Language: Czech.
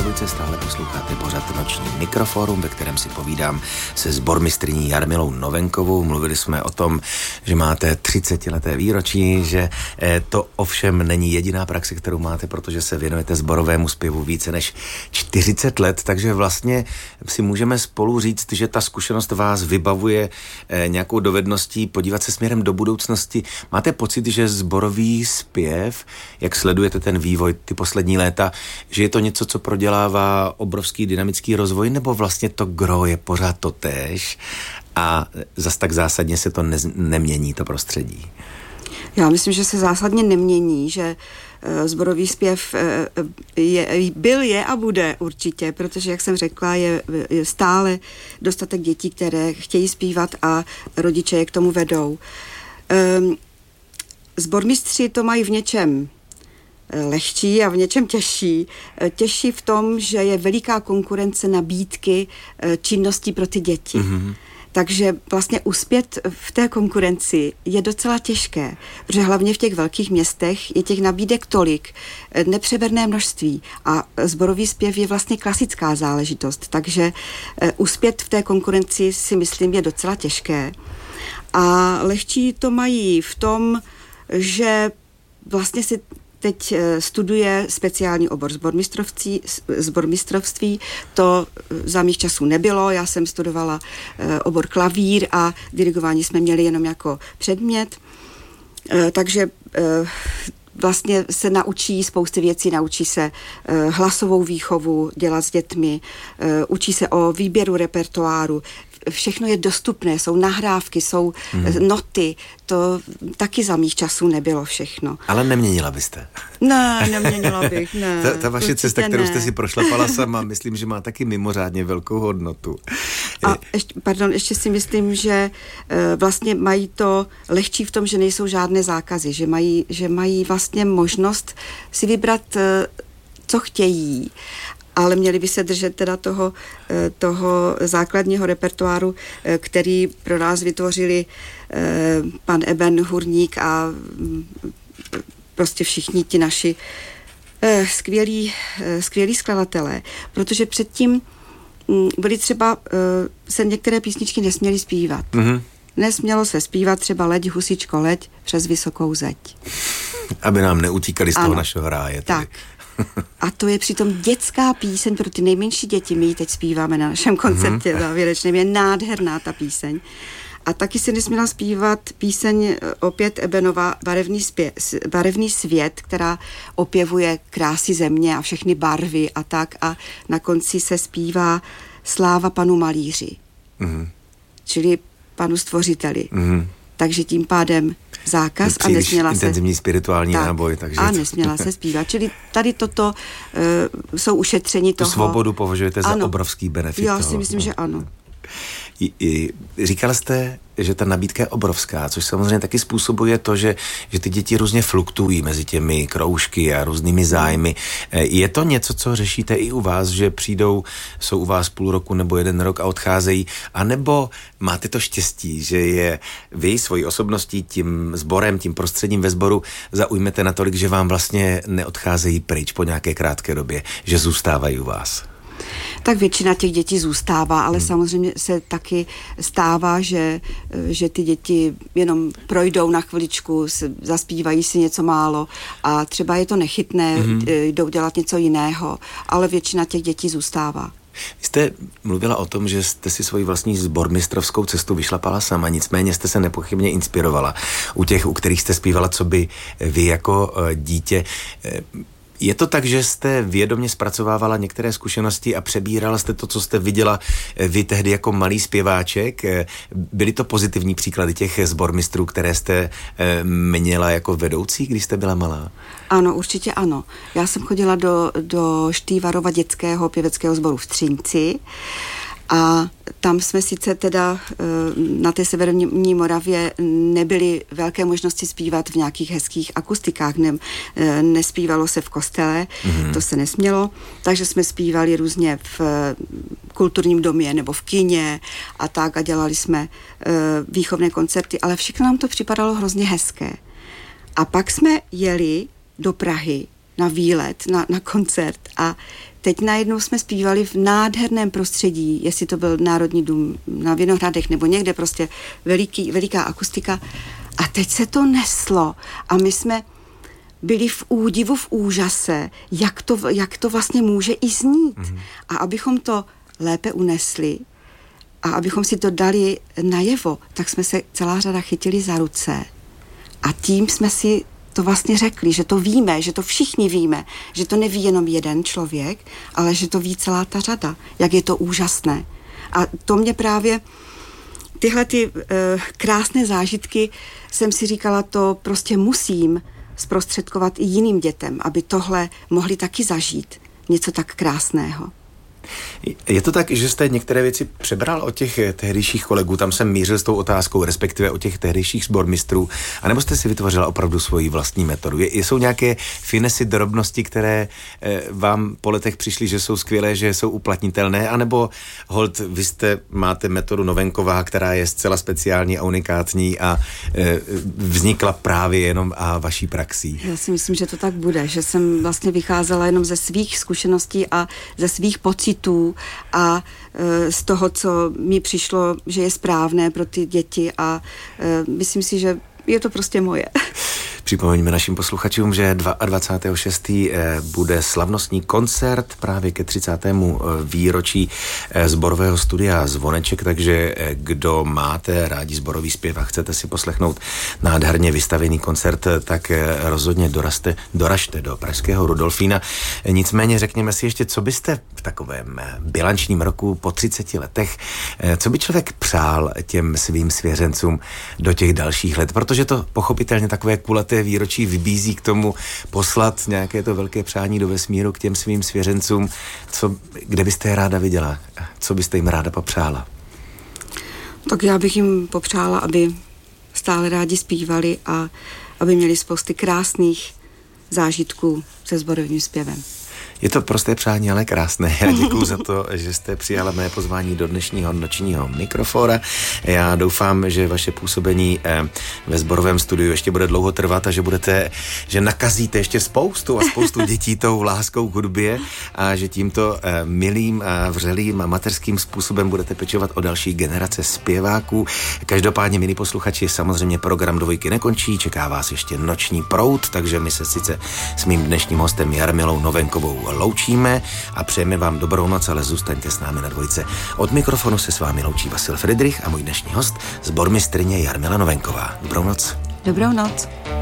dvojce stále posloucháte pořad Noční mikroforum, ve kterém si povídám se sbormistryní Jarmilou Novenkovou. Mluvili jsme o tom, že máte 30leté výročí, že to ovšem není jediná praxe, kterou máte, protože se věnujete sborovému zpěvu více než 40 let, takže vlastně si můžeme spolu říct, že ta zkušenost vás vybavuje nějakou dovedností podívat se směrem do budoucnosti. Máte pocit, že sborový zpěv, jak sledujete ten vývoj ty poslední léta, že je to něco, co prodělává obrovský dynamický rozvoj, nebo vlastně to gro je pořád totéž a zas tak zásadně se to nemění, to prostředí? Já myslím, že se zásadně nemění, že sborový zpěv je a bude určitě, protože, jak jsem řekla, je stále dostatek dětí, které chtějí zpívat a rodiče je k tomu vedou. Sbormistři to mají v něčem lehčí a v něčem těžší. Těžší v tom, že je veliká konkurence nabídky činností pro ty děti. Mm-hmm. Takže vlastně uspět v té konkurenci je docela těžké, protože hlavně v těch velkých městech je těch nabídek tolik, nepřeberné množství a sborový zpěv je vlastně klasická záležitost, takže uspět v té konkurenci si myslím je docela těžké. A lehčí to mají v tom, že vlastně si teď studuje speciální obor sbormistrovství. To za mých časů nebylo. Já jsem studovala obor klavír a dirigování jsme měli jenom jako předmět. Takže vlastně se naučí spousty věcí, naučí se hlasovou výchovu dělat s dětmi, učí se o výběru repertoáru. Všechno je dostupné, jsou nahrávky, jsou noty, to taky za mých časů nebylo všechno. Ale neměnila byste? Ne, neměnila bych, ne. Ta vaše cesta, kterou jste si prošlapala sama, myslím, že má taky mimořádně velkou hodnotu. A ještě si myslím, že vlastně mají to lehčí v tom, že nejsou žádné zákazy, že mají vlastně možnost si vybrat, co chtějí. Ale měli by se držet teda toho základního repertoáru, který pro nás vytvořili pan Eben Hurník a prostě všichni ti naši skvělí skladatelé. Protože předtím byly třeba, se některé písničky nesměly zpívat. Mm-hmm. Nesmělo se zpívat třeba Leď, husičko, leď přes vysokou zeď. Aby nám neutíkali z toho našeho ráje. Tak. A to je přitom dětská píseň pro ty nejmenší děti. My ji teď zpíváme na našem koncertě závěrečném. Je nádherná ta píseň. A taky si nesměla zpívat píseň opět Ebenova Barevný svět, která opěvuje krásy země a všechny barvy a tak. A na konci se zpívá Sláva panu malíři. Mm. Čili panu stvořiteli. Mm. Takže tím pádem zákaz a nesměla se... intenzivní spirituální náboj. Takže a nesměla se zpívat. Čili tady toto jsou ušetření toho... Tu svobodu považujete za obrovský benefit. Já si myslím, že ano. Říkala jste, že ta nabídka je obrovská, což samozřejmě taky způsobuje to, že ty děti různě fluktuují mezi těmi kroužky a různými zájmy. Je to něco, co řešíte i u vás, že jsou u vás půl roku nebo 1 rok a odcházejí, anebo máte to štěstí, že je vy svojí osobností, tím sborem, tím prostředím ve sboru zaujmete natolik, že vám vlastně neodcházejí pryč po nějaké krátké době, že zůstávají u vás? Tak většina těch dětí zůstává, ale samozřejmě se taky stává, že ty děti jenom projdou na chviličku, zaspívají si něco málo a třeba je to nechytné, jdou dělat něco jiného, ale většina těch dětí zůstává. Vy jste mluvila o tom, že jste si svoji vlastní sbormistrovskou cestu vyšlapala sama, nicméně jste se nepochybně inspirovala u těch, u kterých jste zpívala, co by vy jako dítě. Je to tak, že jste vědomě zpracovávala některé zkušenosti a přebírala jste to, co jste viděla vy tehdy jako malý zpěváček? Byly to pozitivní příklady těch sbormistrů, které jste měla jako vedoucí, když jste byla malá? Ano, určitě ano. Já jsem chodila do Štývarova dětského pěveckého sboru v Třinci a tam jsme sice teda na té severní Moravě nebyly velké možnosti zpívat v nějakých hezkých akustikách, nespívalo se v kostele, to se nesmělo, takže jsme zpívali různě v kulturním domě nebo v kině a tak a dělali jsme výchovné koncerty, ale všechno nám to připadalo hrozně hezké. A pak jsme jeli do Prahy, na výlet, na koncert a teď najednou jsme zpívali v nádherném prostředí, jestli to byl Národní dům na Vinohradech nebo někde prostě veliká akustika a teď se to neslo a my jsme byli v údivu, v úžase, jak to vlastně může i znít. A abychom to lépe unesli a abychom si to dali najevo, tak jsme se celá řada chytili za ruce a tím jsme si to vlastně řekli, že to víme, že to všichni víme, že to neví jenom jeden člověk, ale že to ví celá ta řada, jak je to úžasné. A to mě právě, tyhle krásné zážitky jsem si říkala, to prostě musím zprostředkovat i jiným dětem, aby tohle mohli taky zažít. Něco tak krásného. Je to tak, že jste některé věci přebral od těch tehdejších kolegů, tam jsem mířil s tou otázkou, respektive od těch tehdejších sbormistrů, anebo jste si vytvořila opravdu svoji vlastní metodu? Jsou nějaké finesy, drobnosti, které vám po letech přišly, že jsou skvělé, že jsou uplatnitelné, anebo hold, vy máte metodu Novenková, která je zcela speciální a unikátní a vznikla právě jenom a vaší praxí? Já si myslím, že to tak bude, že jsem vlastně vycházela jenom ze svých zkušeností a ze svých pocitů a z toho, co mi přišlo, že je správné pro ty děti a myslím si, že je to prostě moje. Připomeňme našim posluchačům, že 22.6. bude slavnostní koncert právě ke 30. výročí sborového studia Zvoneček, takže kdo máte rádi sborový zpěv a chcete si poslechnout nádherně vystavený koncert, tak rozhodně doražte do pražského Rudolfína. Nicméně řekněme si ještě, co byste v takovém bilančním roku po 30 letech, co by člověk přál těm svým svěřencům do těch dalších let, protože to pochopitelně takové kulaté výročí vybízí k tomu poslat nějaké to velké přání do vesmíru k těm svým svěřencům. Kde byste je ráda viděla? Co byste jim ráda popřála? Tak já bych jim popřála, aby stále rádi zpívali a aby měli spousty krásných zážitků se sborovým zpěvem. Je to prosté přání, ale krásné. Já děkuju za to, že jste přijala mé pozvání do dnešního nočního mikrofóra. Já doufám, že vaše působení ve sborovém studiu ještě bude dlouho trvat a že nakazíte ještě spoustu dětí tou láskou k hudbě a že tímto milým a vřelým a mateřským způsobem budete pečovat o další generace zpěváků. Každopádně, milí posluchači, samozřejmě program Dvojky nekončí, čeká vás ještě noční proud, takže my se sice s mým dnešním hostem Jarmilou Novenkovou loučíme a přejeme vám dobrou noc, ale zůstaňte s námi na Dvojce. Od mikrofonu se s vámi loučí Vasil Fridrich a můj dnešní host, sbormistryně Jarmila Novenková. Dobrou noc. Dobrou noc.